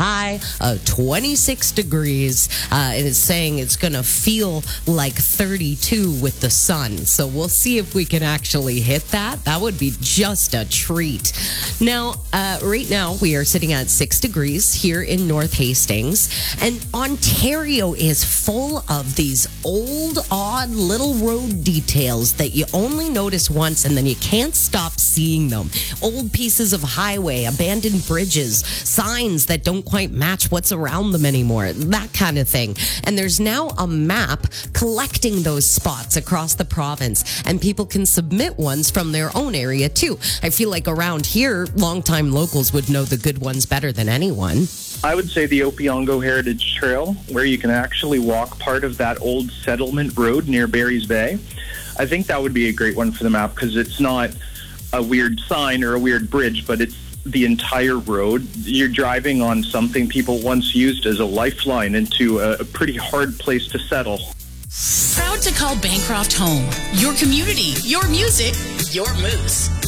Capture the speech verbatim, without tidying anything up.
high of twenty-six degrees. Uh, and it's saying it's going to feel like thirty-two with the sun. So we'll see if we can actually hit that. That would be just a treat. Now, uh, right now, we are sitting at six degrees here in North Hastings. And Ontario is full of these old, odd little road details that you only notice once and then you can't stop seeing them. Old pieces of highway, abandoned bridges, signs that don't quite match what's around them anymore, that kind of thing. And there's now a map collecting those spots across the province, and people can submit ones from their own area too. I feel like around here, longtime locals would know the good ones better than anyone. I would say the Opeongo Heritage Trail, where you can actually walk part of that old settlement road near Barry's Bay. I think that would be a great one for the map because it's not a weird sign or a weird bridge, but it's the entire road. You're driving on something people once used as a lifeline into a, a pretty hard place to settle. Proud to call Bancroft home. Your community, your music, your moose.